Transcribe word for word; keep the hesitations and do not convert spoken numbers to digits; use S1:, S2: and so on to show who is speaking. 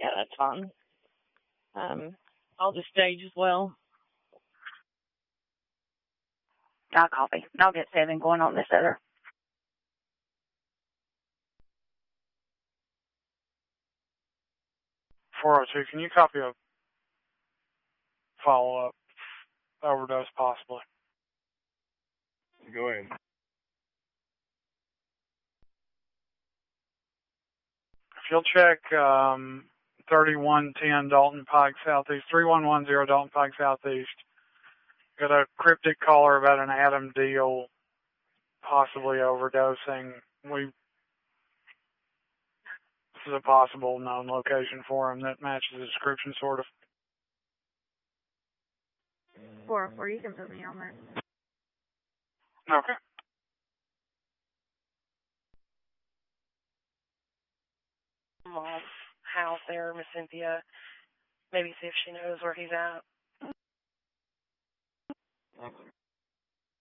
S1: Yeah, that's fine. Um, I'll just stage as well.
S2: I'll copy. I'll get seven going on this other.
S3: four oh two, can you copy a follow-up overdose possibly?
S4: Go ahead.
S3: If you'll check um, thirty-one ten Dalton Pike Southeast, three one one zero Dalton Pike Southeast, got a cryptic caller about an Adam Deal possibly overdosing. We This is a possible known location for him that matches the description, sort of.
S2: four oh four, you can put me on that.
S3: Okay.
S5: Mom's house there, Miss Cynthia. Maybe see if she knows where he's at.